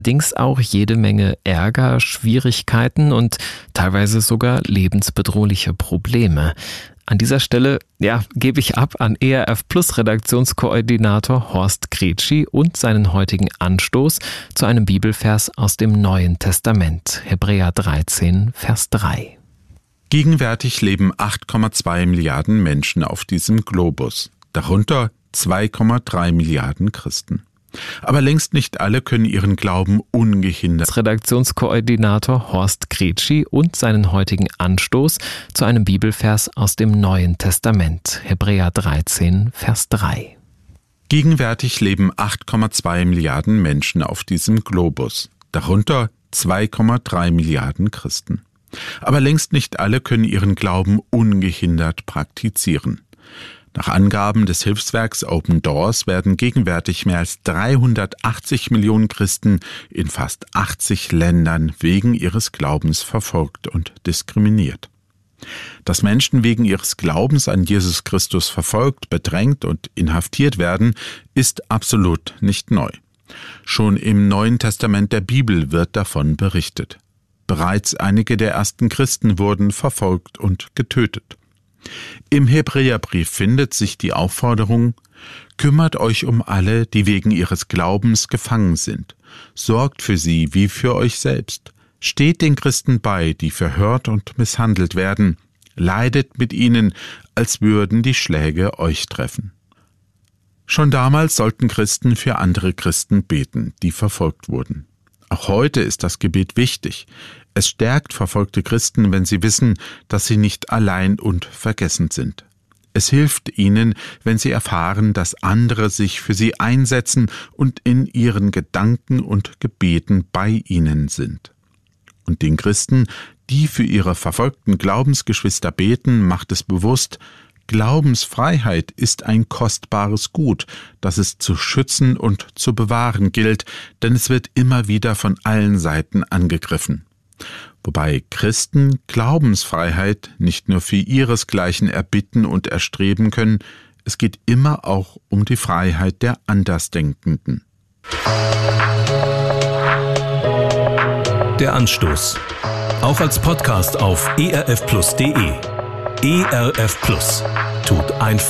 Allerdings auch jede Menge Ärger, Schwierigkeiten und teilweise sogar lebensbedrohliche Probleme. An dieser Stelle, gebe ich ab an ERF Plus Redaktionskoordinator Horst Gretschi und seinen heutigen Anstoß zu einem Bibelvers aus dem Neuen Testament, Hebräer 13, Vers 3. Gegenwärtig leben 8,2 Milliarden Menschen auf diesem Globus, darunter 2,3 Milliarden Christen. Aber längst nicht alle können ihren Glauben ungehindert. Redaktionskoordinator Horst Gretschi und seinen heutigen Anstoß zu einem Bibelvers aus dem Neuen Testament, Hebräer 13, Vers 3. Gegenwärtig leben 8,2 Milliarden Menschen auf diesem Globus, darunter 2,3 Milliarden Christen. Aber längst nicht alle können ihren Glauben ungehindert praktizieren. Nach Angaben des Hilfswerks Open Doors werden gegenwärtig mehr als 380 Millionen Christen in fast 80 Ländern wegen ihres Glaubens verfolgt und diskriminiert. Dass Menschen wegen ihres Glaubens an Jesus Christus verfolgt, bedrängt und inhaftiert werden, ist absolut nicht neu. Schon im Neuen Testament der Bibel wird davon berichtet. Bereits einige der ersten Christen wurden verfolgt und getötet. Im Hebräerbrief findet sich die Aufforderung: Kümmert euch um alle, die wegen ihres Glaubens gefangen sind. Sorgt für sie wie für euch selbst. Steht den Christen bei, die verhört und misshandelt werden. Leidet mit ihnen, als würden die Schläge euch treffen. Schon damals sollten Christen für andere Christen beten, die verfolgt wurden. Auch heute ist das Gebet wichtig. Es stärkt verfolgte Christen, wenn sie wissen, dass sie nicht allein und vergessen sind. Es hilft ihnen, wenn sie erfahren, dass andere sich für sie einsetzen und in ihren Gedanken und Gebeten bei ihnen sind. Und den Christen, die für ihre verfolgten Glaubensgeschwister beten, macht es bewusst: Glaubensfreiheit ist ein kostbares Gut, das es zu schützen und zu bewahren gilt, denn es wird immer wieder von allen Seiten angegriffen. Wobei Christen Glaubensfreiheit nicht nur für ihresgleichen erbitten und erstreben können, es geht immer auch um die Freiheit der Andersdenkenden. Der Anstoß. Auch als Podcast auf erfplus.de. ERF Plus. Tut einfach.